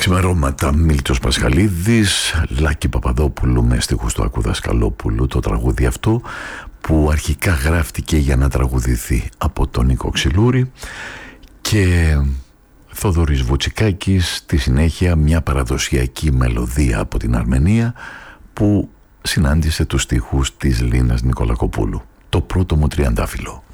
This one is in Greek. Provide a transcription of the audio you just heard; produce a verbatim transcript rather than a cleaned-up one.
Ξημερώματα, Μίλτος Πασχαλίδης, Λάκη Παπαδόπουλου με στίχους του Άκου Δασκαλόπουλου. Το τραγούδι αυτό που αρχικά γράφτηκε για να τραγουδηθεί από τον Νίκο Ξυλούρη, και Θοδωρής Βουτσικάκης στη συνέχεια μια παραδοσιακή μελωδία από την Αρμενία που συνάντησε τους στίχους της Λίνας Νικολακοπούλου. Το πρώτο μου τριαντάφυλλο.